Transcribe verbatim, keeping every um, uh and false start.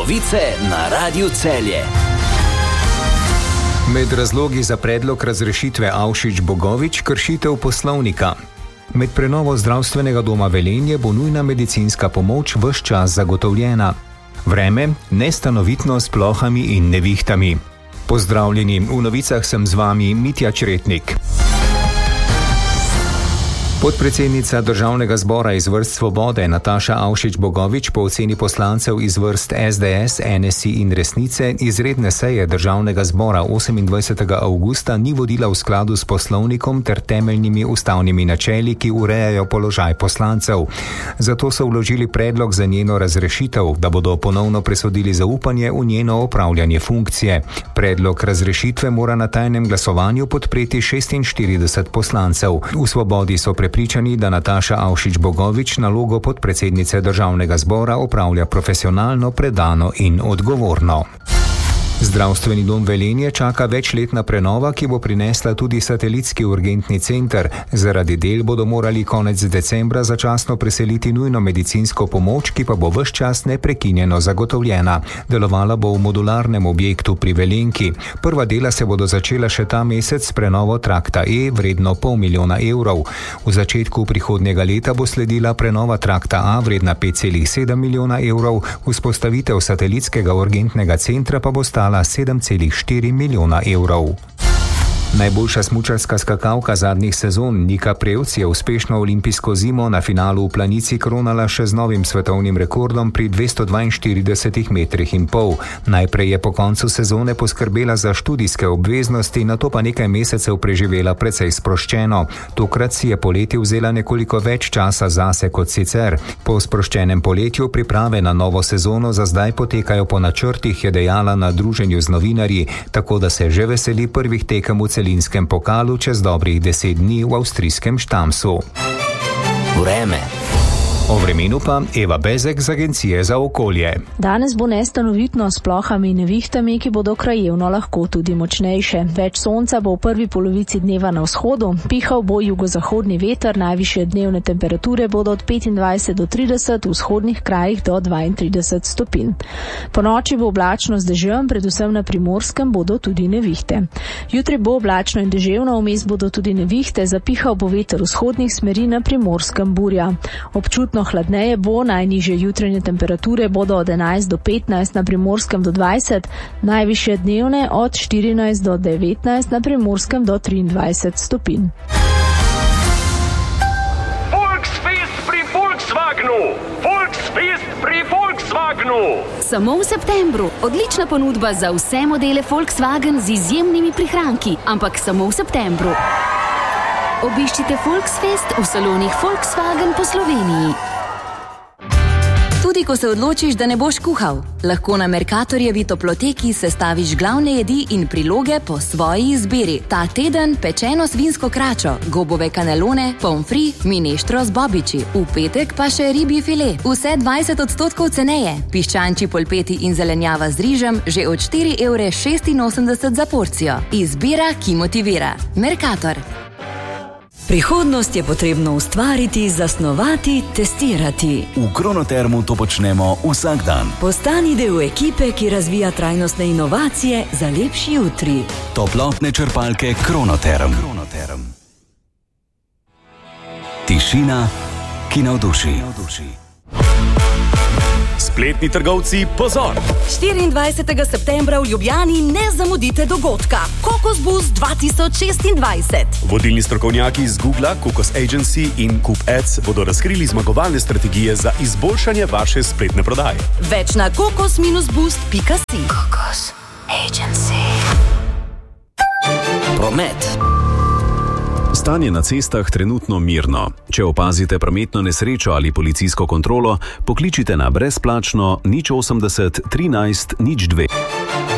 Novice na Radiu Celje. Med razlogi za predlog razrešitve Avšič-Bogovič kršitev poslovnika. Med prenovo zdravstvenega doma Velenje bo nujna medicinska pomoč ves čas zagotovljena. Vreme, nestanovitno s plohami in nevihtami. Pozdravljeni, v novicah sem z vami Mitja Čretnik. Podpredsednica Državnega zbora iz vrst Svobode Nataša Avšič-Bogovič po oceni poslancev iz vrst es de es, en es i in Resnice izredne seje Državnega zbora osemindvajsetega avgusta ni vodila v skladu s poslovnikom ter temeljnimi ustavnimi načeli, ki urejajo položaj poslancev. Zato so vložili predlog za njeno razrešitev, da bodo ponovno presodili zaupanje v njeno opravljanje funkcije. Predlog razrešitve mora na tajnem glasovanju podpreti šestinštirideset poslancev. V Svobodi so prepričani, da Nataša Avšič-Bogovič nalogo podpredsednice Državnega zbora opravlja profesionalno, predano in odgovorno. Zdravstveni dom Velenje čaka večletna prenova, ki bo prinesla tudi satelitski urgentni center. Zaradi del bodo morali konec decembra začasno preseliti nujno medicinsko pomoč, ki pa bo ves čas neprekinjeno zagotovljena. Delovala bo v modularnem objektu pri Velenki. Prva dela se bodo začela še ta mesec s prenovo trakta E, vredno pol milijona evrov. V začetku prihodnjega leta bo sledila prenova trakta A, vredna pet celih sedem milijona evrov, vzpostavitev satelitskega urgentnega centra pa bo stala sedem celih štiri milijona evrov. Najboljša smučarska skakalka zadnjih sezon Nika Prevc je uspešno olimpijsko zimo na finalu v Planici kronala še z novim svetovnim rekordom pri dvesto dvainštiridesetih metrih in pol. Najprej je po koncu sezone poskrbela za študijske obveznosti, nato pa nekaj mesecev preživela precej sproščeno. Tokrat si je poleti vzela nekoliko več časa zase kot sicer. Po sproščenem poletju priprave na novo sezono za zdaj potekajo po načrtih, je dejala na druženju z novinarji, tako da se že veseli prvih tekem v celinskem pokalu čez dobrih deset dni v avstrijskem Štamsu. Vreme. O vremenu pa Eva Bezek z Agencije za okolje. Danes bo nestanovitno s plohami in nevihtami, ki bodo krajevno lahko tudi močnejše. Več sonca bo v prvi polovici dneva na vzhodu, pihal bo jugozahodni veter, najvišje dnevne temperature bodo od petindvajset do trideset, v vzhodnih krajih do dvaintrideset stopinj. Po noči bo oblačno z dežjem, predvsem na Primorskem bodo tudi nevihte. Jutri bo oblačno in deževno, vmes bodo tudi nevihte, zapihal bo veter vzhodnih smeri, na Primorskem burja. Občutno hladneje bo, najnižje jutranje temperature bodo od enajst do petnajst, na Primorskem do dvajset, najvišje dnevne od štirinajst do devetnajst, na Primorskem do triindvajset stopinj. Volksfest pri Volkswagenu! Volksfest pri Volkswagenu! Samo v septembru. Odlična ponudba za vse modele Volkswagen z izjemnimi prihranki, ampak samo v septembru. Obiščite Volksfest v salonih Volkswagen po Sloveniji. Tudi ko se odločiš, da ne boš kuhal, lahko na Mercatorjevi toploteki sestaviš glavne jedi in priloge po svoji izbiri. Ta teden pečeno svinsko kračo, gobove kanelone, pomfri, mineštro z bobiči. V petek pa še ribji file. Vse dvajset odstotkov ceneje. Piščančji polpeti in zelenjava z rižem že od štiri evre šestinosemdeset za porcijo. Izbira, ki motivira. Mercator. Prihodnost je potrebno ustvariti, zasnovati, testirati. V Kronotermu to počnemo vsak dan. Postani del ekipe, ki razvija trajnostne inovacije za lepši jutri. Toplotne črpalke Kronoterm. Kronoterm. Tišina, ki navduši. Spletni trgovci, pozor! štiriindvajsetega septembra v Ljubljani ne zamudite dogodka. Kokos Boost dva tisoč šestindvajset. Vodilni strokovnjaki iz Google, Kokos Agency in Coop Ads bodo razkrili zmagovalne strategije za izboljšanje vaše spletne prodaje. Več na kokos boost pika si. Kokos Agency. Promet. Stanje na cestah trenutno mirno. Če opazite prometno nesrečo ali policijsko kontrolo, pokličite na brezplačno nič osemdeset trinajst nič dve.